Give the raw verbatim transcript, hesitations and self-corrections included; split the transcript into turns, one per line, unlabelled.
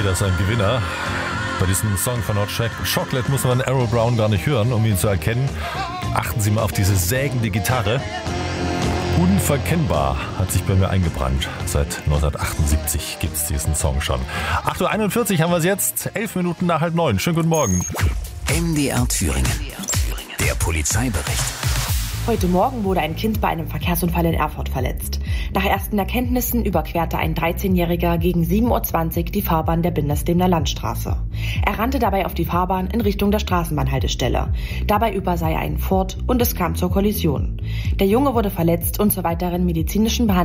jeder ist ein Gewinner. Bei diesem Song von Hot Chocolate muss man Errol Brown gar nicht hören, um ihn zu erkennen. Achten Sie mal auf diese sägende Gitarre. Unverkennbar hat sich bei mir eingebrannt. Seit neunzehnhundertachtundsiebzig gibt es diesen Song schon. acht Uhr einundvierzig haben wir es jetzt, elf Minuten nach halb neun. Schönen guten Morgen.
M D R Thüringen. Der Polizeibericht.
Heute Morgen wurde ein Kind bei einem Verkehrsunfall in Erfurt verletzt. Nach ersten Erkenntnissen überquerte ein dreizehnjähriger gegen sieben Uhr zwanzig die Fahrbahn der Bindersdemner Landstraße. Er rannte dabei auf die Fahrbahn in Richtung der Straßenbahnhaltestelle. Dabei übersah er einen Ford und es kam zur Kollision. Der Junge wurde verletzt und zur weiteren medizinischen Behandlung